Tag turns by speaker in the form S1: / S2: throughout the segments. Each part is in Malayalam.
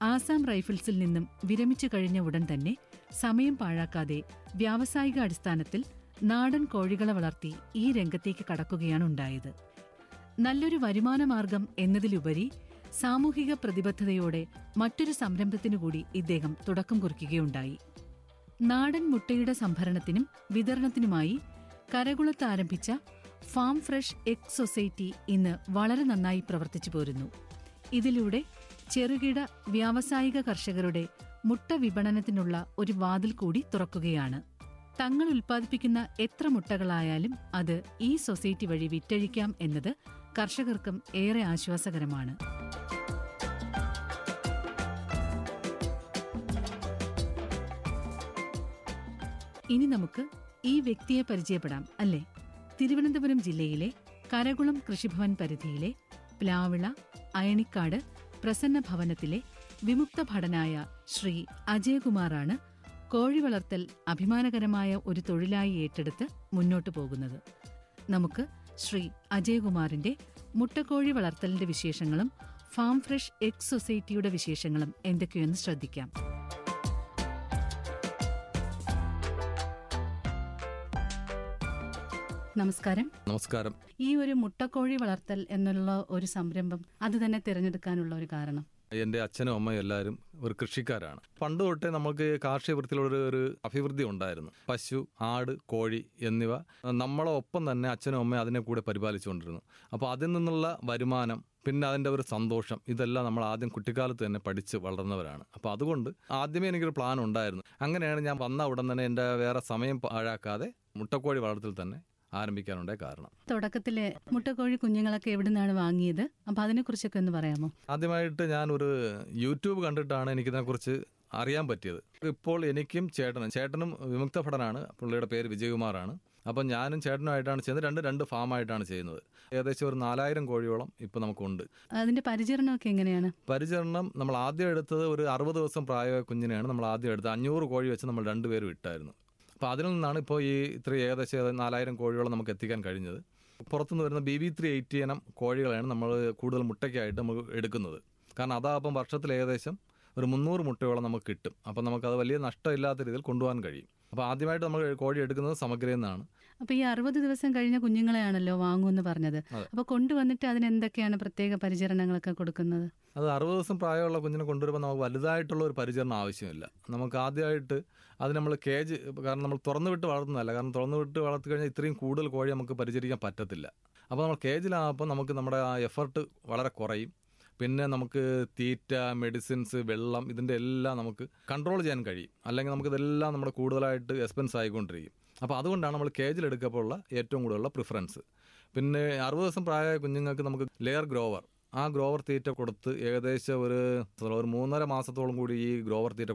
S1: ആസാം റൈഫിൾസിൽ നിന്നും വിരമിച്ചു കഴിഞ്ഞ ഉടൻ തന്നെ സമയം പാഴാക്കാതെ വ്യാവസായിക അടിസ്ഥാനത്തിൽ നാടൻ കോഴികളെ വളർത്തി ഈ രംഗത്തേക്ക് കടക്കുകയാണുണ്ടായത്. നല്ലൊരു വരുമാനമാർഗം എന്നതിലുപരി സാമൂഹിക പ്രതിബദ്ധതയോടെ മറ്റൊരു സംരംഭത്തിനുകൂടി ഇദ്ദേഹം തുടക്കം കുറിക്കുകയുണ്ടായി. നാടൻ മുട്ടയുടെ സംഭരണത്തിനും വിതരണത്തിനുമായി കരകുളത്ത് ആരംഭിച്ച ഫാം ഫ്രഷ് എഗ് സൊസൈറ്റി ഇന്ന് വളരെ നന്നായി പ്രവർത്തിച്ചു പോരുന്നു. ഇതിലൂടെ ചെറുകിട വ്യാവസായിക കർഷകരുടെ മുട്ട വിപണനത്തിനുള്ള ഒരു വാതിൽ കൂടി തുറക്കുകയാണ്. തങ്ങൾ ഉൽപ്പാദിപ്പിക്കുന്ന എത്ര മുട്ടകളായാലും അത് ഈ സൊസൈറ്റി വഴി വിറ്റഴിക്കാം എന്നത് കർഷകർക്കും ഏറെ ആശ്വാസകരമാണ്. ഇനി നമുക്ക് ഈ വ്യക്തിയെ പരിചയപ്പെടാം, അല്ലേ? തിരുവനന്തപുരം ജില്ലയിലെ കരകുളം കൃഷിഭവൻ പരിധിയിലെ പ്ലാവിള അയണിക്കാട് പ്രസന്ന ഭവനത്തിലെ വിമുക്ത ഭടനായ ശ്രീ അജയകുമാറാണ് കോഴി വളർത്തൽ അഭിമാനകരമായ ഒരു തൊഴിലായി ഏറ്റെടുത്ത് മുന്നോട്ടു പോകുന്നത്. നമുക്ക് ശ്രീ അജയകുമാറിന്റെ മുട്ടക്കോഴി വളർത്തലിന്റെ വിശേഷങ്ങളും ഫാം ഫ്രഷ് എഗ് സൊസൈറ്റിയുടെ വിശേഷങ്ങളും എന്തൊക്കെയെന്ന് ശ്രദ്ധിക്കാം. നമസ്കാരം.
S2: നമസ്കാരം.
S1: ഈ ഒരു മുട്ടക്കോഴി വളർത്തൽ എന്നുള്ള ഒരു സംരംഭം അത് തന്നെ തിരഞ്ഞെടുക്കാനുള്ള ഒരു കാരണം?
S2: എൻ്റെ അച്ഛനും അമ്മയും എല്ലാവരും ഒരു കൃഷിക്കാരാണ്. പണ്ട് തൊട്ടേ നമുക്ക് കാർഷിക വൃത്തിയിലുള്ള ഒരു അഭിവൃദ്ധി ഉണ്ടായിരുന്നു. പശു, ആട്, കോഴി എന്നിവ നമ്മളെ ഒപ്പം തന്നെ അച്ഛനും അമ്മയും അതിനെ കൂടെ പരിപാലിച്ചുകൊണ്ടിരുന്നു. അപ്പോൾ അതിൽ നിന്നുള്ള വരുമാനം, പിന്നെ അതിൻ്റെ ഒരു സന്തോഷം, ഇതെല്ലാം നമ്മൾ ആദ്യം കുട്ടിക്കാലത്ത് തന്നെ പഠിച്ച് വളർന്നവരാണ്. അപ്പോൾ അതുകൊണ്ട് ആദ്യമേ എനിക്കൊരു പ്ലാൻ ഉണ്ടായിരുന്നു. അങ്ങനെയാണ് ഞാൻ വന്ന ഉടൻ തന്നെ എൻ്റെ വേറെ സമയം പാഴാക്കാതെ മുട്ടക്കോഴി വളർത്തൽ തന്നെ ആരംഭിക്കാനുണ്ടായ കാരണം.
S1: തുടക്കത്തിലെ മുട്ടക്കോഴി കുഞ്ഞുങ്ങളൊക്കെ എവിടെ നിന്നാണ് വാങ്ങിയത്? അപ്പൊ അതിനെ കുറിച്ചൊക്കെ ഒന്ന് പറയാമോ?
S2: ആദ്യമായിട്ട് ഞാനൊരു യൂട്യൂബ് കണ്ടിട്ടാണ് എനിക്കിതിനെക്കുറിച്ച് അറിയാൻ പറ്റിയത്. ഇപ്പോൾ എനിക്കും ചേട്ടനും വിമുക്ത ഭടനാണ്. പുള്ളിയുടെ പേര് വിജയകുമാറാണ്. അപ്പം ഞാനും ചേട്ടനുമായിട്ടാണ് ചെയ്യുന്നത്. രണ്ട് ഫാമായിട്ടാണ് ചെയ്യുന്നത്. ഏകദേശം ഒരു 4000 കോഴിയോളം ഇപ്പം നമുക്കുണ്ട്.
S1: അതിന്റെ പരിചരണമൊക്കെ എങ്ങനെയാണ്?
S2: പരിചരണം നമ്മൾ ആദ്യം എടുത്തത് ഒരു 60 ദിവസം പ്രായമായ കുഞ്ഞിനെയാണ് നമ്മൾ ആദ്യം എടുത്തത്. 500 കോഴി വെച്ച് നമ്മൾ 2 പേരും ഇട്ടായിരുന്നു. അപ്പോൾ അതിൽ നിന്നാണ് ഇപ്പോൾ ഈ ഏകദേശം 4000 കോഴിയോളം നമുക്ക് എത്തിക്കാൻ കഴിഞ്ഞത്. പുറത്തുനിന്ന് വരുന്ന BB380 ഇനം കോഴികളാണ് നമ്മൾ കൂടുതൽ മുട്ടയ്ക്കായിട്ട് നമ്മൾ എടുക്കുന്നത്. കാരണം അതാകുമ്പം വർഷത്തിൽ ഏകദേശം ഒരു 300 മുട്ടയോളം നമുക്ക് കിട്ടും. അപ്പം നമുക്കത് വലിയ നഷ്ടമില്ലാത്ത രീതിയിൽ കൊണ്ടുപോകാൻ കഴിയും. അപ്പോൾ ആദ്യമായിട്ട് നമ്മൾ കോഴി എടുക്കുന്നത് സമഗ്രയിൽ നിന്നാണ്.
S1: അപ്പോൾ ഈ 60 ദിവസം കഴിഞ്ഞ കുഞ്ഞുങ്ങളെയാണല്ലോ വാങ്ങുമെന്ന് പറഞ്ഞത്. അപ്പോൾ കൊണ്ടുവന്നിട്ട് അതിനെന്തൊക്കെയാണ് പ്രത്യേക പരിചരണങ്ങളൊക്കെ കൊടുക്കുന്നത്?
S2: അത് 60 ദിവസം പ്രായമുള്ള കുഞ്ഞിനെ കൊണ്ടുവരുമ്പോൾ നമുക്ക് വലുതായിട്ടുള്ള ഒരു പരിചരണം ആവശ്യമില്ല. നമുക്ക് ആദ്യമായിട്ട് അത് നമ്മൾ കേജ്, കാരണം നമ്മൾ തുറന്നു വിട്ട് വളർത്തുന്നതല്ല. കാരണം തുറന്നു വിട്ട് വളർത്തി കഴിഞ്ഞാൽ ഇത്രയും കൂടുതൽ കോഴി നമുക്ക് പരിചരിക്കാൻ പറ്റത്തില്ല. അപ്പോൾ നമ്മൾ കേജിലാകുമ്പോൾ നമുക്ക് നമ്മുടെ ആ എഫർട്ട് വളരെ കുറയും. പിന്നെ നമുക്ക് തീറ്റ, മെഡിസിൻസ്, വെള്ളം, ഇതിൻ്റെ എല്ലാം നമുക്ക് കൺട്രോൾ ചെയ്യാൻ കഴിയും. അല്ലെങ്കിൽ നമുക്കിതെല്ലാം നമ്മുടെ കൂടുതലായിട്ട് എക്സ്പെൻസ് ആയിക്കൊണ്ടിരിക്കും. അപ്പോൾ അതുകൊണ്ടാണ് നമ്മൾ കേജിലെടുക്കപ്പോഴുള്ള ഏറ്റവും കൂടുതലുള്ള പ്രിഫറൻസ്. പിന്നെ 60 ദിവസം പ്രായമായ കുഞ്ഞുങ്ങൾക്ക് നമുക്ക് ലെയർ ഗ്രോവർ, ആ ഗ്രോവർ തീറ്റ കൊടുത്ത് ഏകദേശം ഒരു 3.5 മാസത്തോളം കൂടി ഈ ഗ്രോവർ തീറ്റ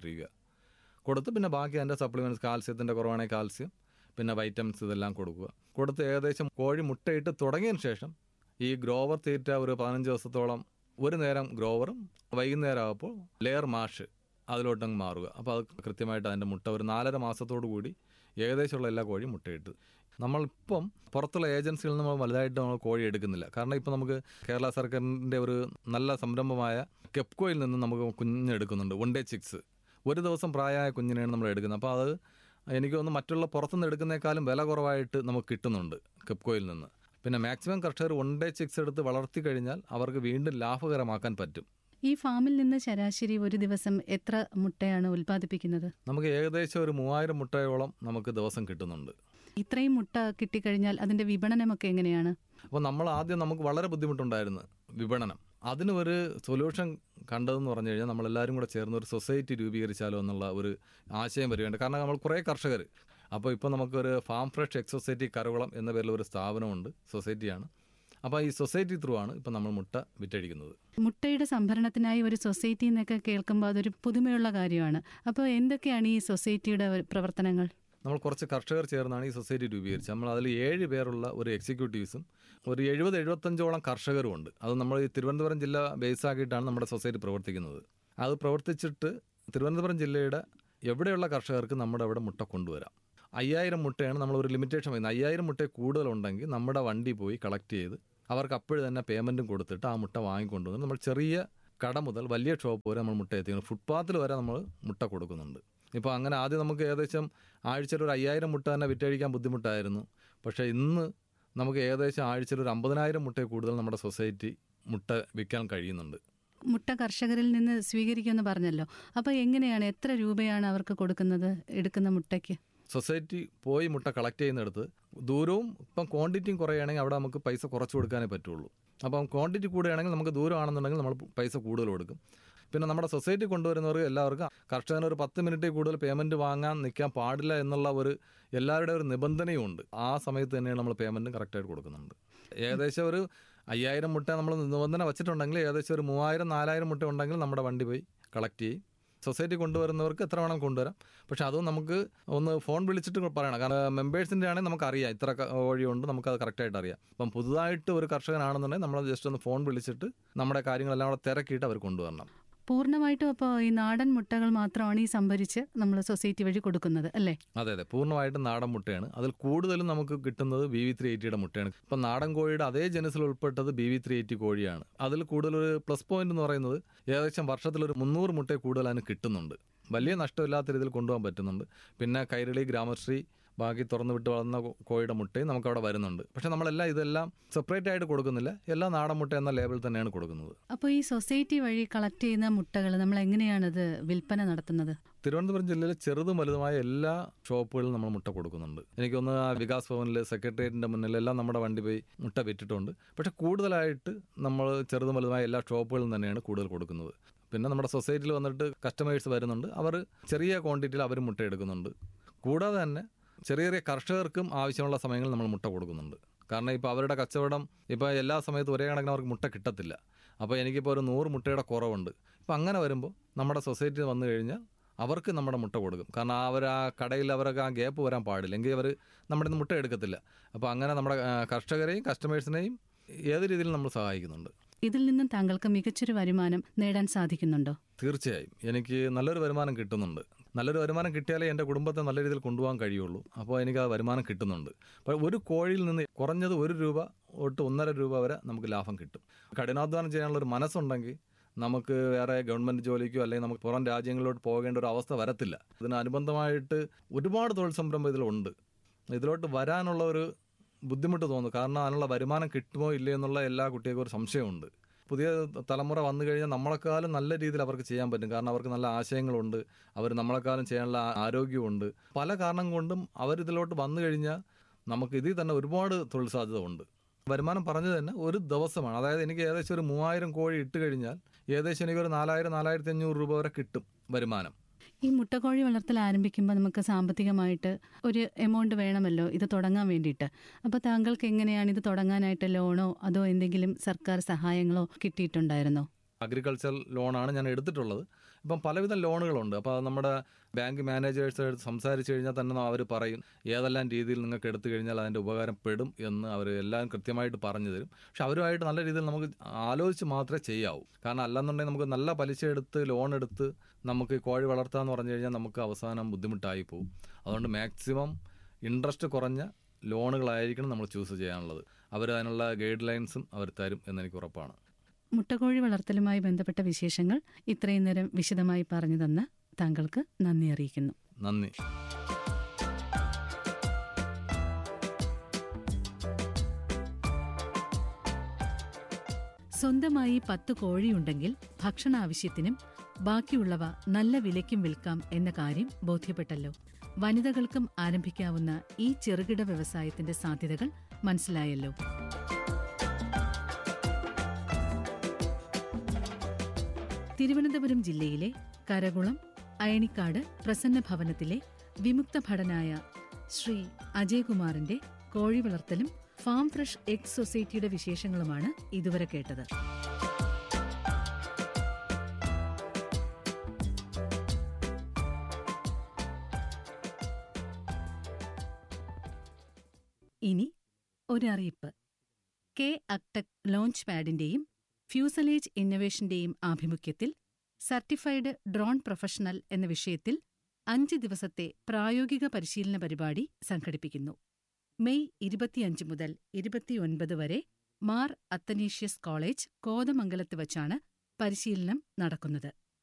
S2: കൊടുത്ത് പിന്നെ ബാക്കി അതിൻ്റെ സപ്ലിമെൻറ്റ്സ്, കാൽസ്യത്തിൻ്റെ കുറവാണെങ്കിൽ കാൽസ്യം, പിന്നെ വൈറ്റമിൻസ്, ഇതെല്ലാം കൊടുത്ത് ഏകദേശം കോഴി മുട്ടയിട്ട് തുടങ്ങിയതിന് ശേഷം ഈ ഗ്രോവർ തീറ്റ ഒരു 15 ദിവസത്തോളം ഒരു നേരം ഗ്രോവറും വൈകുന്നേരം ആകുമ്പോൾ ലെയർ മാഷ് അതിലോട്ടങ്ങ് മാറുക. അപ്പോൾ അത് കൃത്യമായിട്ട് അതിൻ്റെ മുട്ട ഒരു 4.5 മാസത്തോടു കൂടി ഏകദേശമുള്ള എല്ലാ കോഴിയും മുട്ടയിട്ട്. നമ്മളിപ്പം പുറത്തുള്ള ഏജൻസികളിൽ നിന്ന് നമ്മൾ വലുതായിട്ട് നമ്മൾ കോഴി എടുക്കുന്നില്ല. കാരണം ഇപ്പോൾ നമുക്ക് കേരള സർക്കാരിൻ്റെ ഒരു നല്ല സംരംഭമായ കെപ്കോയിൽ നിന്ന് നമുക്ക് കുഞ്ഞെടുക്കുന്നുണ്ട്. 1 day chicks, ഒരു ദിവസം പ്രായമായ കുഞ്ഞിനെയാണ് നമ്മൾ എടുക്കുന്നത്. അപ്പോൾ അത് എനിക്ക് തോന്നുന്നു മറ്റുള്ള പുറത്തുനിന്ന് എടുക്കുന്നേക്കാളും വില കുറവായിട്ട് നമുക്ക് കിട്ടുന്നുണ്ട് കെപ്കോയിൽ നിന്ന്. പിന്നെ മാക്സിമം കർഷകർ 1 day chicks എടുത്ത് വളർത്തി കഴിഞ്ഞാൽ അവർക്ക് വീണ്ടും ലാഭകരമാക്കാൻ പറ്റും.
S1: ഈ ഫാമിൽ നിന്ന് ശരാശരി ഒരു ദിവസം എത്ര മുട്ടയാണ് ഉൽപ്പാദിപ്പിക്കുന്നത്? നമുക്ക്
S2: ഏകദേശം ഒരു 3000 മുട്ടയോളം നമുക്ക് ദിവസം കിട്ടുന്നുണ്ട്.
S1: ഇത്രയും മുട്ട കിട്ടിക്കഴിഞ്ഞാൽ അതിന്റെ വിപണനമൊക്കെ എങ്ങനെയാണ്?
S2: അപ്പോൾ നമ്മൾ ആദ്യം നമുക്ക് വളരെ ബുദ്ധിമുട്ടുണ്ടായിരുന്നു വിപണനം. അതിന് ഒരു സൊല്യൂഷൻ കണ്ടതെന്ന് പറഞ്ഞു കഴിഞ്ഞാൽ നമ്മളെല്ലാവരും കൂടെ ചേർന്ന് ഒരു സൊസൈറ്റി രൂപീകരിച്ചാലോ എന്നുള്ള ഒരു ആശയം വരികയുണ്ട്. കാരണം നമ്മൾ കുറേ കർഷകർ, അപ്പോൾ ഇപ്പോൾ നമുക്കൊരു farm fresh egg society Karakulam എന്ന പേരിൽ ഒരു സ്ഥാപനമുണ്ട്, സൊസൈറ്റിയാണ്. അപ്പോൾ ഈ സൊസൈറ്റി ത്രൂ ആണ് ഇപ്പോൾ നമ്മൾ മുട്ട വിറ്റഴിക്കുന്നത്.
S1: മുട്ടയുടെ സംഭരണത്തിനായി ഒരു സൊസൈറ്റി എന്നൊക്കെ കേൾക്കുമ്പോൾ അതൊരു പുതുമയുള്ള കാര്യമാണ്. അപ്പോൾ എന്തൊക്കെയാണ് ഈ സൊസൈറ്റിയുടെ പ്രവർത്തനങ്ങൾ?
S2: നമ്മൾ കുറച്ച് കർഷകർ ചേർന്നാണ് ഈ സൊസൈറ്റി രൂപീകരിച്ചത്. നമ്മൾ അതിൽ 7 പേരുള്ള ഒരു എക്സിക്യൂട്ടീവ്സും ഒരു 70-75ഓളം കർഷകരും ഉണ്ട്. അത് നമ്മൾ ഈ തിരുവനന്തപുരം ജില്ല ബേസാക്കിയിട്ടാണ് നമ്മുടെ സൊസൈറ്റി പ്രവർത്തിക്കുന്നത്. അത് പ്രവർത്തിച്ചിട്ട് തിരുവനന്തപുരം ജില്ലയുടെ എവിടെയുള്ള കർഷകർക്ക് നമ്മുടെ അവിടെ മുട്ട കൊണ്ടുവരാം. 5000 മുട്ടയാണ് നമ്മളൊരു ലിമിറ്റേഷൻ വരുന്നത്. 5000 മുട്ട കൂടുതലുണ്ടെങ്കിൽ നമ്മുടെ വണ്ടി പോയി കളക്ട് ചെയ്ത് അവർക്ക് അപ്പോഴും തന്നെ പേയ്മെൻറ്റും കൊടുത്തിട്ട് ആ മുട്ട വാങ്ങിക്കൊണ്ടുവന്ന് നമ്മൾ ചെറിയ കട മുതൽ വലിയ ഷോപ്പ് വരെ നമ്മൾ മുട്ട എത്തിക്കുന്നു. ഫുട്പാത്തിൽ വരെ നമ്മൾ മുട്ട കൊടുക്കുന്നുണ്ട്. ഇപ്പോൾ അങ്ങനെ ആദ്യം നമുക്ക് ഏകദേശം ആഴ്ചയിൽ ഒരു 5000 മുട്ട തന്നെ വിറ്റഴിക്കാൻ ബുദ്ധിമുട്ടായിരുന്നു. പക്ഷേ ഇന്ന് നമുക്ക് ഏകദേശം ആഴ്ചയിൽ ഒരു 50,000 മുട്ടയിൽ കൂടുതൽ നമ്മുടെ സൊസൈറ്റി മുട്ട വിൽക്കാൻ കഴിയുന്നുണ്ട്.
S1: മുട്ട കർഷകരിൽ നിന്ന് സ്വീകരിക്കുമെന്ന് പറഞ്ഞല്ലോ. അപ്പോൾ എങ്ങനെയാണ്, എത്ര രൂപയാണ് അവർക്ക് കൊടുക്കുന്നത് എടുക്കുന്ന മുട്ടയ്ക്ക്?
S2: സൊസൈറ്റി പോയി മുട്ട കളക്ട് ചെയ്യുന്നിടത്ത് ദൂരവും ഇപ്പം ക്വാണ്ടിറ്റിയും കുറയുകയാണെങ്കിൽ അവിടെ നമുക്ക് പൈസ കുറച്ച് കൊടുക്കാനേ പറ്റുള്ളൂ. അപ്പം ക്വാണ്ടിറ്റി കൂടുകയാണെങ്കിൽ നമുക്ക് ദൂരമാണെന്നുണ്ടെങ്കിൽ നമ്മൾ പൈസ കൂടുതൽ കൊടുക്കും. പിന്നെ നമ്മുടെ സൊസൈറ്റി കൊണ്ടുവരുന്നവർ എല്ലാവർക്കും കർഷകന് ഒരു 10 മിനിറ്റിൽ കൂടുതൽ പേയ്മെൻറ്റ് വാങ്ങാൻ നിൽക്കാൻ പാടില്ല എന്നുള്ള എല്ലാവരുടെയും ഒരു നിബന്ധനയും ഉണ്ട്. ആ സമയത്ത് തന്നെയാണ് നമ്മൾ പേയ്മെൻറ്റ് കറക്റ്റായിട്ട് കൊടുക്കുന്നുണ്ട്. ഏകദേശം ഒരു 5000 മുട്ട നമ്മൾ നിബന്ധന വെച്ചിട്ടുണ്ടെങ്കിൽ ഏകദേശം ഒരു 3000-4000 മുട്ട ഉണ്ടെങ്കിൽ നമ്മുടെ വണ്ടി പോയി കളക്ട് ചെയ്യും. സൊസൈറ്റി കൊണ്ടുവരുന്നവർക്ക് എത്ര വേണം കൊണ്ടുവരാം. പക്ഷെ അതും നമുക്ക് ഒന്ന് ഫോൺ വിളിച്ചിട്ട് പറയണം. കാരണം മെമ്പേഴ്സിൻ്റെ ആണെങ്കിൽ നമുക്കറിയാം ഇത്ര കോഴിയുണ്ട്, നമുക്കത് കറക്റ്റായിട്ട് അറിയാം. അപ്പം പുതുതായിട്ട് ഒരു കർഷകനാണെന്നുണ്ടെങ്കിൽ നമ്മൾ ജസ്റ്റ് ഒന്ന് ഫോൺ വിളിച്ചിട്ട് നമ്മുടെ കാര്യങ്ങളെല്ലാം അവിടെ തിരക്കിയിട്ട് അവർ കൊണ്ടുവരണം.
S1: പൂർണ്ണമായിട്ടും അപ്പോൾ ഈ നാടൻ മുട്ടകൾ മാത്രമാണ് ഈ സംഭരിച്ച് നമ്മൾ സൊസൈറ്റി വഴി കൊടുക്കുന്നത് അല്ലേ?
S2: അതെ അതെ, പൂർണ്ണമായിട്ടും നാടൻ മുട്ടയാണ്. അതിൽ കൂടുതലും നമുക്ക് കിട്ടുന്നത് BV380 മുട്ടയാണ്. ഇപ്പം നാടൻ കോഴിയുടെ അതേ ജനസിൽ ഉൾപ്പെട്ടത് BV380 കോഴിയാണ്. അതിൽ കൂടുതലൊരു പ്ലസ് പോയിന്റ് എന്ന് പറയുന്നത് ഏകദേശം വർഷത്തിലൊരു 300 മുട്ടയെ കൂടുതൽ അതിന് കിട്ടുന്നുണ്ട്. വലിയ നഷ്ടമില്ലാത്ത രീതിയിൽ കൊണ്ടുപോകാൻ പറ്റുന്നുണ്ട്. പിന്നെ കൈരളി, ഗ്രാമശ്രീ, ബാക്കി തുറന്നു വിട്ട് വളർന്ന കോഴിയുടെ മുട്ടയും നമുക്കവിടെ വരുന്നുണ്ട്. പക്ഷെ നമ്മളെല്ലാം ഇതെല്ലാം സെപ്പറേറ്റ് ആയിട്ട് കൊടുക്കുന്നില്ല, എല്ലാം നാടൻ മുട്ട എന്ന ലേബിൾ തന്നെയാണ് കൊടുക്കുന്നത്.
S1: അപ്പോൾ ഈ സൊസൈറ്റി വഴി കളക്ട് ചെയ്യുന്ന മുട്ടകൾ നമ്മൾ എങ്ങനെയാണത് വിൽപ്പന നടത്തുന്നത്?
S2: തിരുവനന്തപുരം ജില്ലയിലെ ചെറുതും വലുതുമായ എല്ലാ ഷോപ്പുകളിലും നമ്മൾ മുട്ട കൊടുക്കുന്നുണ്ട്. എനിക്കൊന്ന് വികാസ് ഭവനിൽ, സെക്രട്ടേറിയറ്റിൻ്റെ മുന്നിലെല്ലാം നമ്മുടെ വണ്ടി പോയി മുട്ട വിറ്റിട്ടുണ്ട്. പക്ഷെ കൂടുതലായിട്ട് നമ്മൾ ചെറുതും വലുതുമായ എല്ലാ ഷോപ്പുകളിലും തന്നെയാണ് കൂടുതൽ കൊടുക്കുന്നത്. പിന്നെ നമ്മുടെ സൊസൈറ്റിയിൽ വന്നിട്ട് കസ്റ്റമേഴ്സ് വരുന്നുണ്ട്, അവർ ചെറിയ ക്വാണ്ടിറ്റിയിൽ അവർ മുട്ട എടുക്കുന്നുണ്ട്. കൂടാതെ തന്നെ ചെറിയ ചെറിയ കർഷകർക്കും ആവശ്യമുള്ള സമയങ്ങളിൽ നമ്മൾ മുട്ട കൊടുക്കുന്നുണ്ട്. കാരണം ഇപ്പോൾ അവരുടെ കച്ചവടം ഇപ്പോൾ എല്ലാ സമയത്തും ഒരേ കണക്കിന് അവർക്ക് മുട്ട കിട്ടത്തില്ല. അപ്പോൾ എനിക്കിപ്പോൾ ഒരു 100 മുട്ടയുടെ കുറവുണ്ട്. ഇപ്പോൾ അങ്ങനെ വരുമ്പോൾ നമ്മുടെ സൊസൈറ്റി വന്നു കഴിഞ്ഞാൽ അവർക്ക് നമ്മുടെ മുട്ട കൊടുക്കും. കാരണം അവർ ആ കടയിൽ അവർക്ക് ആ ഗ്യാപ്പ് വരാൻ പാടില്ല, എങ്കിൽ അവർ നമ്മുടെ മുട്ട എടുക്കത്തില്ല. അപ്പോൾ അങ്ങനെ നമ്മുടെ കർഷകരെയും കസ്റ്റമേഴ്സിനെയും ഏത് രീതിയിൽ നമ്മൾ സഹായിക്കുന്നുണ്ട്.
S1: ഇതിൽ നിന്നും താങ്കൾക്ക് മികച്ചൊരു വരുമാനം നേടാൻ സാധിക്കുന്നുണ്ടോ?
S2: തീർച്ചയായും എനിക്ക് നല്ലൊരു വരുമാനം കിട്ടുന്നുണ്ട്. നല്ലൊരു വരുമാനം കിട്ടിയാലേ എൻ്റെ കുടുംബത്തെ നല്ല രീതിയിൽ കൊണ്ടുപോകാൻ കഴിയുള്ളൂ. അപ്പോൾ എനിക്ക് ആ വരുമാനം കിട്ടുന്നുണ്ട്. അപ്പോൾ ഒരു കോഴിയിൽ നിന്ന് കുറഞ്ഞത് 1 രൂപ തൊട്ട് 1.5 രൂപ വരെ നമുക്ക് ലാഭം കിട്ടും. കഠിനാധ്വാനം ചെയ്യാനുള്ളൊരു മനസ്സുണ്ടെങ്കിൽ നമുക്ക് വേറെ ഗവൺമെൻറ് ജോലിക്കോ അല്ലെങ്കിൽ നമുക്ക് പുറം രാജ്യങ്ങളിലോട്ട് പോകേണ്ട ഒരു അവസ്ഥ വരത്തില്ല. ഇതിനനുബന്ധമായിട്ട് ഒരുപാട് തൊഴിൽ സംരംഭം ഇതിലുണ്ട്. ഇതിലോട്ട് വരാനുള്ള ഒരു ബുദ്ധിമുട്ട് തോന്നുന്നു. കാരണം അതിനുള്ള വരുമാനം കിട്ടുമോ ഇല്ലേ എന്നുള്ള എല്ലാ കുട്ടികൾക്കും ഒരു സംശയമുണ്ട്. പുതിയ തലമുറ വന്നു കഴിഞ്ഞാൽ നമ്മളെക്കാളും നല്ല രീതിയിൽ അവർക്ക് ചെയ്യാൻ പറ്റും. കാരണം അവർക്ക് നല്ല ആശയങ്ങളുണ്ട്, അവർ നമ്മളെക്കാളും ചെയ്യാനുള്ള ആരോഗ്യമുണ്ട്. പല കാരണം കൊണ്ടും അവരിതിലോട്ട് വന്നു കഴിഞ്ഞാൽ നമുക്ക് ഇതിൽ തന്നെ ഒരുപാട് തൊഴിൽ സാധ്യത ഉണ്ട്. വരുമാനം പറഞ്ഞത് തന്നെ ഒരു ദിവസമാണ്. അതായത് എനിക്ക് ഏകദേശം ഒരു 3000 കോഴി ഇട്ട് കഴിഞ്ഞാൽ ഏകദേശം എനിക്കൊരു 4000-4500 രൂപ വരെ കിട്ടും വരുമാനം.
S1: ഈ മുട്ടക്കോഴി വളർത്തൽ ആരംഭിക്കുമ്പോൾ നമുക്ക് സാമ്പത്തികമായിട്ട് ഒരു എമൗണ്ട് വേണമല്ലോ ഇത് തുടങ്ങാൻ വേണ്ടിയിട്ട്. അപ്പോൾ താങ്കൾക്ക് എങ്ങനെയാണ് ഇത് തുടങ്ങാനായിട്ട് ലോണോ അതോ എന്തെങ്കിലും സർക്കാർ സഹായങ്ങളോ കിട്ടിയിട്ടുണ്ടായിരുന്നോ?
S2: അഗ്രികൾച്ചർ ലോണാണ് ഞാൻ എടുത്തിട്ടുള്ളത്. ഇപ്പം പലവിധ ലോണുകളുണ്ട്. അപ്പോൾ നമ്മുടെ ബാങ്ക് മാനേജേഴ്സ് സംസാരിച്ച് കഴിഞ്ഞാൽ തന്നെ അവർ പറയും ഏതെല്ലാം രീതിയിൽ നിങ്ങൾക്ക് എടുത്തു കഴിഞ്ഞാൽ അതിൻ്റെ ഉപകാരപ്പെടും എന്ന് അവർ എല്ലാം കൃത്യമായിട്ട് പറഞ്ഞു തരും. പക്ഷെ അവരുമായിട്ട് നല്ല രീതിയിൽ നമുക്ക് ആലോചിച്ച് മാത്രമേ ചെയ്യാവൂ. കാരണം അല്ലെന്നുണ്ടെങ്കിൽ നമുക്ക് നല്ല പലിശ എടുത്ത് ലോൺ എടുത്ത് നമുക്ക് കോഴി വളർത്താമെന്ന് പറഞ്ഞു കഴിഞ്ഞാൽ നമുക്ക് അവസാനം ബുദ്ധിമുട്ടായി പോകും. അതുകൊണ്ട് മാക്സിമം ഇൻട്രസ്റ്റ് കുറഞ്ഞ ലോണുകളായിരിക്കണം നമ്മൾ ചൂസ് ചെയ്യാനുള്ളത്. അവർ അതിനുള്ള ഗൈഡ് ലൈൻസും അവർ തരും എന്നെനിക്ക് ഉറപ്പാണ്.
S1: മുട്ടക്കോഴി വളർത്തലുമായി ബന്ധപ്പെട്ട വിശേഷങ്ങൾ ഇത്രയും നേരം വിശദമായി പറഞ്ഞു തന്ന താങ്കൾക്ക് നന്ദി അറിയിക്കുന്നു.
S2: നന്ദി.
S1: സ്വന്തമായി 10 കോഴിയുണ്ടെങ്കിൽ ഭക്ഷണ ആവശ്യത്തിനും ബാക്കിയുള്ളവ നല്ല വിലയ്ക്കും വിൽക്കാം എന്ന കാര്യം ബോധ്യപ്പെട്ടല്ലോ. വനിതകൾക്കും ആരംഭിക്കാവുന്ന ഈ ചെറുകിട വ്യവസായത്തിന്റെ സാധ്യതകൾ മനസ്സിലായല്ലോ. തിരുവനന്തപുരം ജില്ലയിലെ കരകുളം അയണിക്കാട് പ്രസന്ന ഭവനത്തിലെ വിമുക്ത ഭടനായ ശ്രീ അജയ്കുമാറിന്റെ കോഴി വളർത്തലും ഫാം ഫ്രഷ് എഗ് സൊസൈറ്റിയുടെ വിശേഷങ്ങളുമാണ് ഇതുവരെ കേട്ടത്. ഇനി ഒരറിയിപ്പ്. കെ അക്ടെക് ലോഞ്ച് പാഡിന്റെയും ഫ്യൂസലേജ് ഇന്നൊവേഷന്റെയും ആഭിമുഖ്യത്തിൽ സർട്ടിഫൈഡ് ഡ്രോൺ പ്രൊഫഷണൽ എന്ന വിഷയത്തിൽ 5 ദിവസത്തെ പ്രായോഗിക പരിശീലന പരിപാടി സംഘടിപ്പിക്കുന്നു. മെയ് 25 മുതൽ 29 വരെ മാർ അത്തനേഷ്യസ് കോളേജ് കോതമംഗലത്ത് വച്ചാണ് പരിശീലനം നടക്കുന്നത്.